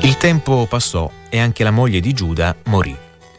Il tempo passò e anche la moglie di Giuda morì.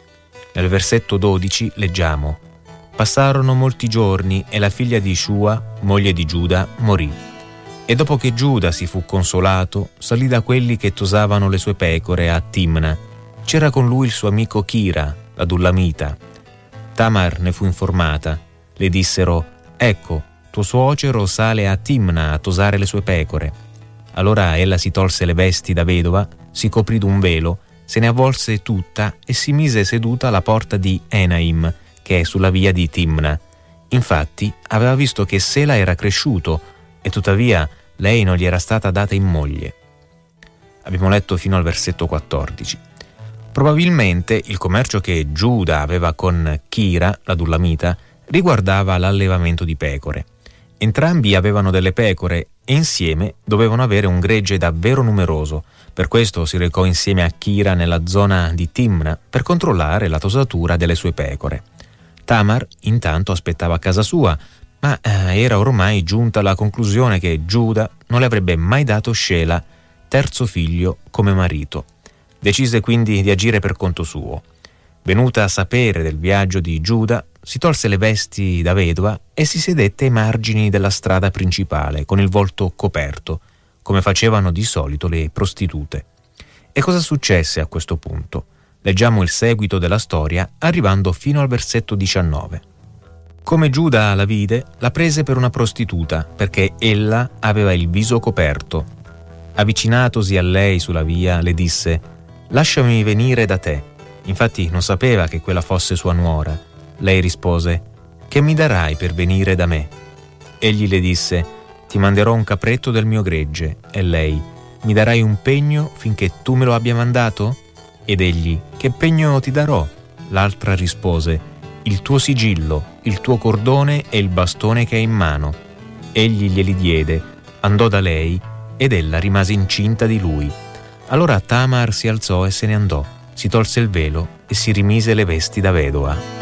Nel versetto 12 leggiamo: passarono molti giorni e la figlia di Shua, moglie di Giuda, morì. E dopo che Giuda si fu consolato, salì da quelli che tosavano le sue pecore a Timna. C'era con lui il suo amico Chira, l'Adullamita. Tamar ne fu informata. Le dissero: ecco, tuo suocero sale a Timna a tosare le sue pecore. Allora ella si tolse le vesti da vedova, si coprì d'un velo, se ne avvolse tutta e si mise seduta alla porta di Enaim, che è sulla via di Timna. Infatti aveva visto che Sela era cresciuto e tuttavia lei non gli era stata data in moglie. Abbiamo letto fino al versetto 14. Probabilmente il commercio che Giuda aveva con Chira, l'Adullamita, riguardava l'allevamento di pecore. Entrambi avevano delle pecore e insieme dovevano avere un gregge davvero numeroso. Per questo si recò insieme a Chira nella zona di Timna per controllare la tosatura delle sue pecore. Tamar intanto aspettava a casa sua, ma era ormai giunta alla conclusione che Giuda non le avrebbe mai dato Shela, terzo figlio, come marito. Decise quindi di agire per conto suo. Venuta a sapere del viaggio di Giuda, si tolse le vesti da vedova e si sedette ai margini della strada principale, con il volto coperto, come facevano di solito le prostitute. E cosa successe a questo punto? Leggiamo il seguito della storia, arrivando fino al versetto 19. Come Giuda la vide, la prese per una prostituta, perché ella aveva il viso coperto. Avvicinatosi a lei sulla via, le disse: «Lasciami venire da te». Infatti non sapeva che quella fosse sua nuora. Lei rispose: «Che mi darai per venire da me?» Egli le disse: «Ti manderò un capretto del mio gregge». E lei: «Mi darai un pegno finché tu me lo abbia mandato?» Ed egli: «Che pegno ti darò?» L'altra rispose: «Il tuo sigillo, il tuo cordone e il bastone che hai in mano». Egli glieli diede, andò da lei ed ella rimase incinta di lui. Allora Tamar si alzò e se ne andò, si tolse il velo e si rimise le vesti da vedova.